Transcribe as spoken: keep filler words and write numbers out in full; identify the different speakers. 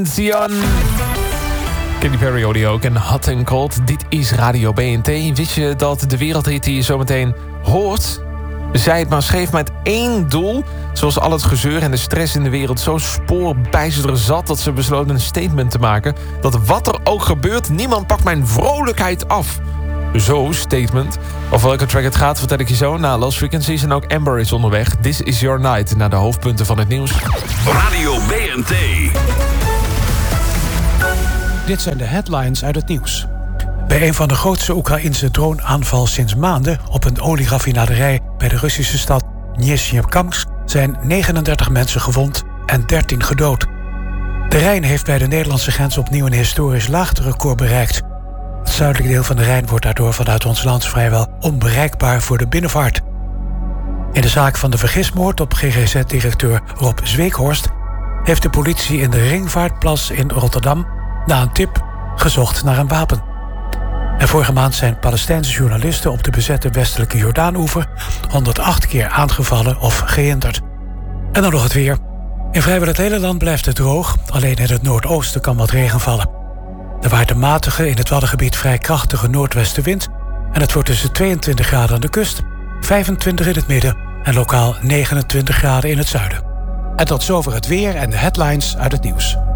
Speaker 1: Zion. Katy Perry hoorde je ook en Hot and Cold. Dit is Radio B N T. Wist je dat de wereldhit die je zometeen hoort... zij het maar schreef met één doel... zoals al het gezeur en de stress in de wereld zo spoorbijster zat... dat ze besloot een statement te maken... dat wat er ook gebeurt, niemand pakt mijn vrolijkheid af. Zo, statement. Over welke track het gaat, vertel ik je zo na Lost Frequencies... en ook Amber is onderweg. This is your night, naar de hoofdpunten van het nieuws.
Speaker 2: Radio B N T.
Speaker 3: Dit zijn de headlines uit het nieuws. Bij een van de grootste Oekraïnse droneaanval sinds maanden... op een olieraffinaderij bij de Russische stad Nizhnekamsk... zijn negenendertig mensen gewond en dertien gedood. De Rijn heeft bij de Nederlandse grens opnieuw een historisch laagterecord bereikt. Het zuidelijke deel van de Rijn wordt daardoor vanuit ons land vrijwel onbereikbaar voor de binnenvaart. In de zaak van de vergismoord op G G Z-directeur Rob Zweekhorst... heeft de politie in de Ringvaartplas in Rotterdam... na een tip gezocht naar een wapen. En vorige maand zijn Palestijnse journalisten op de bezette westelijke Jordaanoever honderdacht keer aangevallen of gehinderd. En dan nog het weer. In vrijwel het hele land blijft het droog, alleen in het noordoosten kan wat regen vallen. Er waait een matige, in het Waddengebied vrij krachtige noordwestenwind en het wordt tussen tweeëntwintig graden aan de kust, vijfentwintig in het midden en lokaal negenentwintig graden in het zuiden. En tot zover het weer en de headlines uit het nieuws.